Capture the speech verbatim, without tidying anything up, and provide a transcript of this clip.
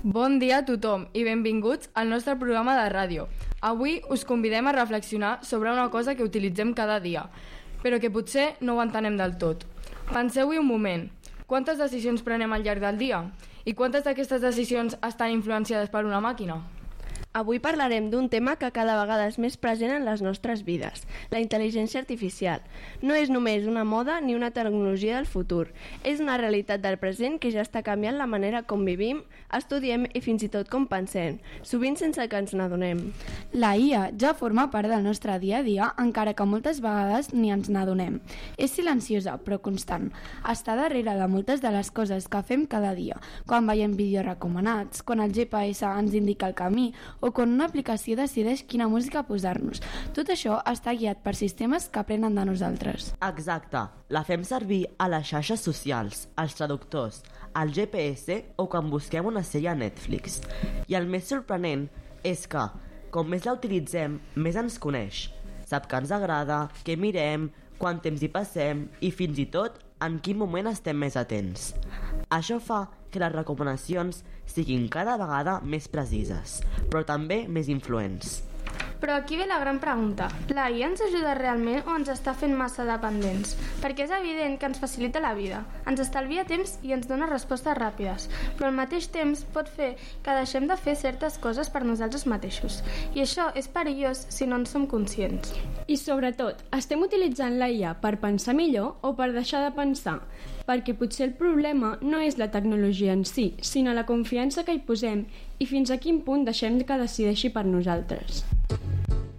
Bon dia a tothom i benvinguts al nostre programa de ràdio. Avui us convidem a reflexionar sobre una cosa que utilitzem cada dia, però que potser no ho entenem del tot. Penseu-hi un moment. Quantes decisions prenem al llarg del dia? I quantes d'aquestes decisions estan influenciades per una màquina? Avui parlarem d'un tema que cada vegada és més present en les nostres vides, la intel·ligència artificial. No és només una moda ni una tecnologia del futur, és una realitat del present que ja està canviant la manera com vivim, estudiem i fins i tot com pensem, sovint sense que ens n'adonem. La I A ja forma part del nostre dia a dia, encara que moltes vegades ni ens n'adonem. És silenciosa, però constant. Està darrere de moltes de les coses que fem cada dia, quan veiem vídeos recomanats, quan el G P S ens indica el camí o quan una aplicació decideix quina música posar-nos. Tot això està guiat per sistemes que aprenen de nosaltres. Exacte. La fem servir a les xarxes socials, als traductors, al G P S o quan busquem una sèrie a Netflix. I el més sorprenent és que, com més la utilitzem, més ens coneix. Sap que ens agrada, què mirem, quant temps hi passem i fins i tot en quin moment estem més atents. Això fa que les recomanacions siguin cada vegada més precises, però també més influents. Però aquí ve la gran pregunta. La I A ens ajuda realment o ens està fent massa dependents? Perquè és evident que ens facilita la vida, ens estalvia temps i ens dona respostes ràpides, però al mateix temps pot fer que deixem de fer certes coses per nosaltres mateixos. I això és perillós si no en som conscients. I sobretot, estem utilitzant la I A per pensar millor o per deixar de pensar? Perquè potser el problema no és la tecnologia en si, sinó la confiança que hi posem i fins a quin punt deixem que decideixi per nosaltres.